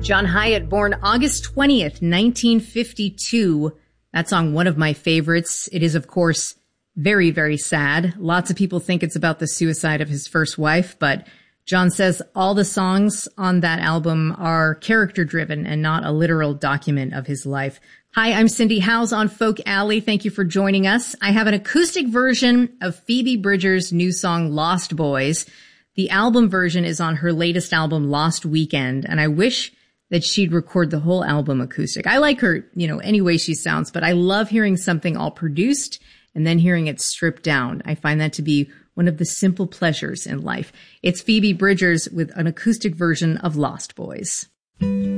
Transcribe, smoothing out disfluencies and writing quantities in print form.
John Hiatt, born August 20th, 1952. That song, one of my favorites. It is, of course, very, very sad. Lots of people think it's about the suicide of his first wife, but John says all the songs on that album are character-driven and not a literal document of his life. Hi, I'm Cindy Howes on Folk Alley. Thank you for joining us. I have an acoustic version of Phoebe Bridgers' new song, Lost Boys. The album version is on her latest album, Lost Weekend, and I wish that she'd record the whole album acoustic. I like her, any way she sounds, but I love hearing something all produced and then hearing it stripped down. I find that to be one of the simple pleasures in life. It's Phoebe Bridgers with an acoustic version of Lost Boys.